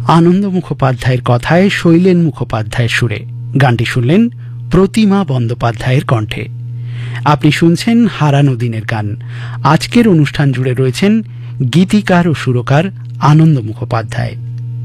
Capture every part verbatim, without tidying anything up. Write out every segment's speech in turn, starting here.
আনন্দ মুখোপাধ্যায়ের কথায় শৈলেন মুখোপাধ্যায়ের সুরে গানটি শুনলেন প্রতিমা বন্দ্যোপাধ্যায়ের কণ্ঠে। আপনি শুনছেন হারানো দিনের গান। আজকের অনুষ্ঠান জুড়ে রয়েছেন গীতিকার ও সুরকার আনন্দ মুখোপাধ্যায়।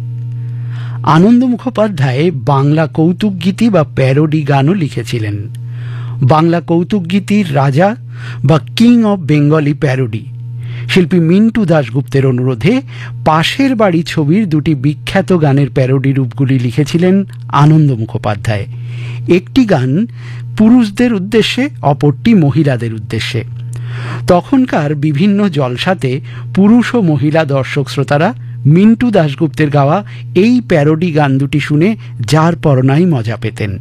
আনন্দ মুখোপাধ্যায় বাংলা কৌতুক গীতি বা প্যারোডি গানও লিখেছিলেন। বাংলা কৌতুক গীতির রাজা বা কিং অব বেঙ্গলি প্যারোডি শিল্পী মিন্টু দাশগুপ্তের অনুরোধে পাশের বাড়ি ছবির দুটি বিখ্যাত গানের প্যারোডি রূপগুলি লিখেছিলেন আনন্দ মুখোপাধ্যায়। একটি গান পুরুষদের উদ্দেশ্যে, অপরটি মহিলাদের উদ্দেশ্যে। তখনকার বিভিন্ন জলসাতে পুরুষ ও মহিলা দর্শক শ্রোতারা মিন্টু দাশগুপ্তের গাওয়া এই প্যারোডি গান দুটি শুনে যার পরনাই মজা পেতেন।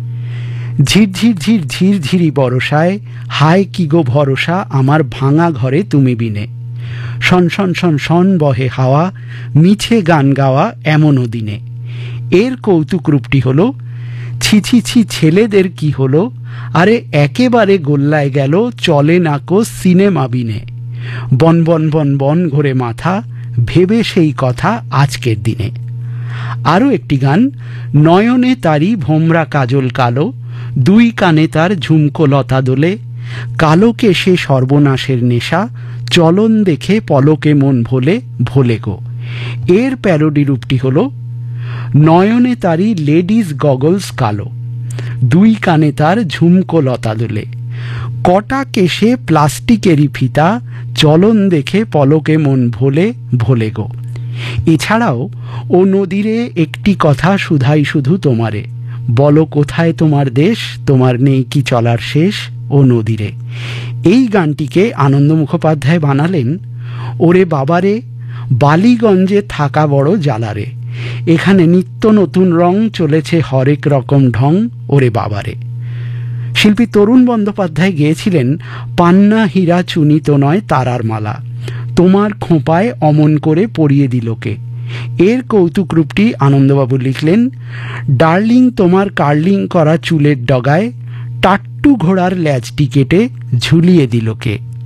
ঝিরঝির ঝির ঝির ঝিরি বরসায়, হায় কি গো ভরসা আমার ভাঙা ঘরে তুমি বিনে, শন শন শন শন বহে হাওয়া, মিছে গান গাওয়া এমনও দিনে। এর কৌতুক রূপটি হল, ছি ছি ছি ছেলেদের কি হলো, আরে একেবারে গোল্লায় গেল চলে নাকো সিনেমা বিনে, বন বন বন বন ঘোরে মাথা ভেবে সেই কথা আজকের দিনে। আরও একটি গান, নয়নে তারি ভোমরা কাজল কালো, দুই কানে তার ঝুমকো লতা দোলে, কালো কেশে সর্বনাশের নেশা, চলন দেখে পলকে মন ভোলে ভোলে গো। এর প্যারোডি রূপটি হল, নয়নে তারি লেডিস গগলস কালো, দুই কানে তার ঝুমকো লতা দোলে, কটা কেশে প্লাস্টিকেরই ফিতা, চলন দেখে পলকে মন ভোলে ভোলে গো। এছাড়াও ও নদীরে একটি কথা শুধাই শুধু তোমারে, বলো কোথায় তোমার দেশ, তোমার নেই কি চলার শেষ ও নদীরে। এই গানটিকে আনন্দ মুখোপাধ্যায় বানালেন, ওরে বাবারে বালিগঞ্জে থাকা বড় জ্বালারে, এখানে নিত্য নতুন রং চলেছে হরেক রকম ঢং ওরে বাবারে। শিল্পী তরুণ বন্দ্যোপাধ্যায় গেয়েছিলেন, পান্না হীরা চুনিত নয় তারার মালা, তোমার খোঁপায় অমন করে পরিয়ে দিলকে। এর কৌতুক রূপটি আনন্দবাবু লিখলেন, ডার্লিং তোমার কার্লিং করা চুলের ডগায়, টাট্টু ঘোড়ার ল্যাজটি কেটে ঝুলিয়ে দিলকে।